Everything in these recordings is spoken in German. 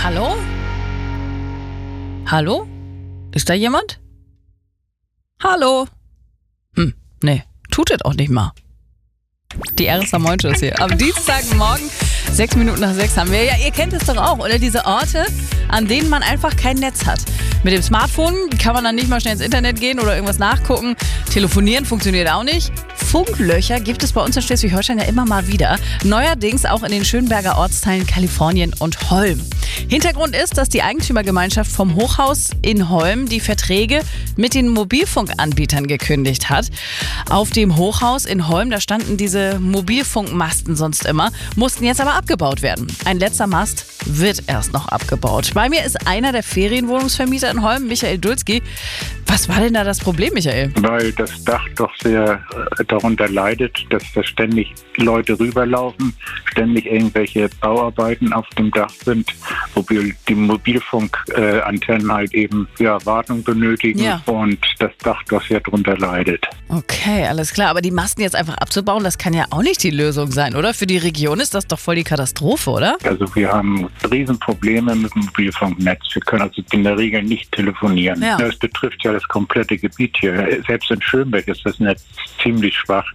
Hallo? Hallo? Ist da jemand? Hallo? Nee, tut es auch nicht mal. Die RSA Moin-Show ist hier. Am Dienstagmorgen, 6:06 haben wir. Ja, ihr kennt es doch auch, oder? Diese Orte, an denen man einfach kein Netz hat. Mit dem Smartphone kann man dann nicht mal schnell ins Internet gehen oder irgendwas nachgucken. Telefonieren funktioniert auch nicht. Funklöcher gibt es bei uns in Schleswig-Holstein ja immer mal wieder. Neuerdings auch in den Schönberger Ortsteilen Kalifornien und Holm. Hintergrund ist, dass die Eigentümergemeinschaft vom Hochhaus in Holm die Verträge mit den Mobilfunkanbietern gekündigt hat. Auf dem Hochhaus in Holm, da standen diese Mobilfunkmasten sonst immer, mussten jetzt aber abgebaut werden. Ein letzter Mast wird erst noch abgebaut. Bei mir ist einer der Ferienwohnungsvermieter in Holm, Michael Dulski. Was war denn da das Problem, Michael? Weil das Dach doch sehr darunter leidet, dass da ständig Leute rüberlaufen, ständig irgendwelche Bauarbeiten auf dem Dach sind, wo die Mobilfunkantennen halt eben Wartung benötigen und das Dach doch sehr darunter leidet. Okay, alles klar. Aber die Masten jetzt einfach abzubauen, das kann ja auch nicht die Lösung sein, oder? Für die Region ist das doch voll die Katastrophe, oder? Also wir haben Riesenprobleme mit dem Mobilfunknetz. Wir können also in der Regel nicht telefonieren. Ja. Das betrifft ja das komplette Gebiet hier. Selbst in Schönberg ist das Netz ziemlich schwach.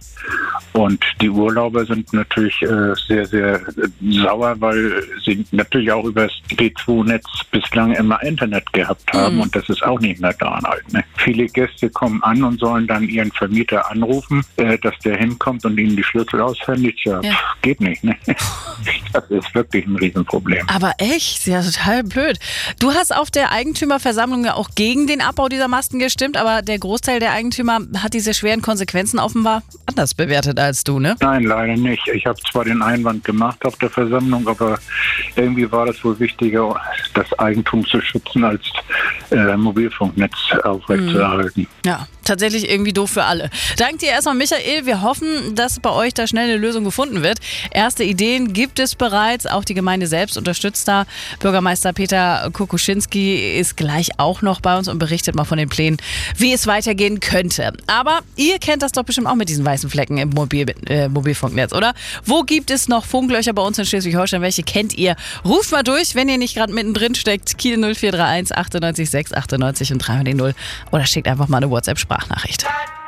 Und die Urlauber sind natürlich sehr, sehr sauer, weil sie natürlich auch über das G2-Netz bislang immer Internet gehabt haben und das ist auch nicht mehr da halt. Ne? Viele Gäste kommen an und sollen dann ihren Vermieter anrufen, dass der hinkommt und ihnen die Schlüssel aushändigt. Ja, geht nicht. Ne? Das ist wirklich ein Riesenproblem. Aber echt? Ja, total blöd. Du hast auf der Eigentümerversammlung ja auch gegen den Abbau dieser Masten gestimmt, aber der Großteil der Eigentümer hat diese schweren Konsequenzen offenbar anders bewertet als du, ne? Nein, leider nicht. Ich habe zwar den Einwand gemacht auf der Versammlung, aber irgendwie war das wohl wichtiger, das Eigentum zu schützen, als Mobilfunknetz aufrechtzuerhalten. Ja, tatsächlich irgendwie doof für alle. Danke dir erstmal, Michael. Wir hoffen, dass bei euch da schnell eine Lösung gefunden wird. Erste Ideen gibt es bereits. Auch die Gemeinde selbst unterstützt da. Bürgermeister Peter Kukuschinski ist gleich auch noch bei uns und berichtet mal von den Plänen, wie es weitergehen könnte. Aber ihr kennt das doch bestimmt auch mit diesen weißen Flecken im Mobilfunknetz, oder? Wo gibt es noch Funklöcher bei uns in Schleswig-Holstein? Welche kennt ihr? Ruft mal durch, wenn ihr nicht gerade mittendrin steckt. Kiel 0431 98 6 98 und 3 0 oder schickt einfach mal eine WhatsApp-Sprachnachricht.